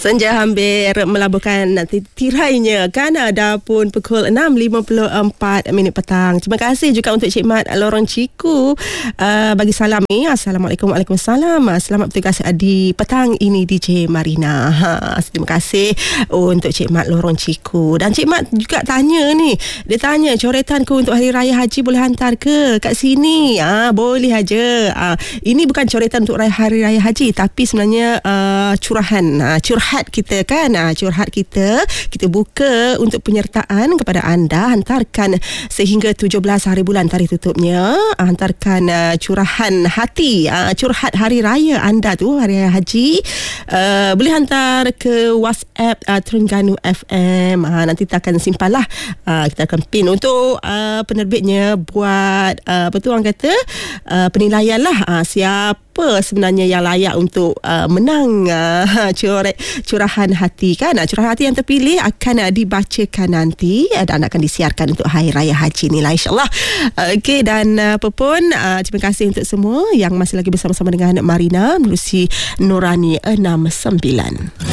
Senja hampir melabuhkan tirainya kan, dah pun pukul 6.54 petang. Terima kasih juga untuk Cik Mat Lorong Ciku bagi salam ni. Assalamualaikum. Waalaikumsalam. Selamat bertugas di petang ini DJ Marina. Terima kasih untuk Cik Mat Lorong Ciku. Dan Cik Mat juga tanya ni, dia tanya coretanku untuk Hari Raya Haji boleh hantar ke kat sini? Boleh aja. Ini bukan coretan untuk Hari Raya Haji, tapi sebenarnya curhat kita kan, curhat kita buka untuk penyertaan kepada anda. Hantarkan sehingga 17 hari bulan tarikh tutupnya. Hantarkan curahan hati, curhat hari raya anda tu, Hari Raya Haji. Boleh hantar ke WhatsApp Terengganu FM. Nanti kita akan simpan lah. Kita akan pin untuk penerbitnya buat apa tu orang kata, penilaian lah. Siapa sebenarnya yang layak untuk menang curahan hati kan. Curahan hati yang terpilih akan dibacakan nanti dan akan disiarkan untuk Hari Raya Haji ni lah, insyaAllah. Okey, dan apa pun terima kasih untuk semua yang masih lagi bersama-sama dengan Marina menerusi Nurani 69.